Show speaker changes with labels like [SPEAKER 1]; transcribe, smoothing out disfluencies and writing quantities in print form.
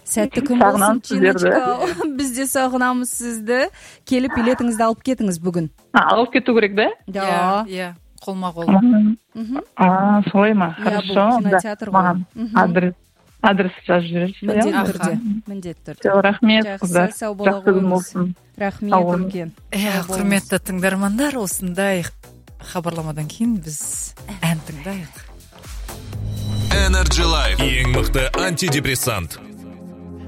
[SPEAKER 1] Сәтті күн болсын, Чиночка. Біз де сағынамыз сізді. Келіп билетіңізді алып кетіңіз бүгін.
[SPEAKER 2] Алып кету керек да?
[SPEAKER 1] Да.
[SPEAKER 3] Иә, қолма-қол.
[SPEAKER 2] Солай ма? Хорошо. Маған адрес жазып жіберіңізші.
[SPEAKER 1] Міндетті түрде.
[SPEAKER 2] Рахмет, қыздар.
[SPEAKER 1] Сау бола қойыңыз. Рахмет үлкен.
[SPEAKER 3] Құрметті тыңдармандар, осындай хабарламадан кейін біз ән тыңдайық.
[SPEAKER 4] Energy Life. Ең мықты антидепрессант.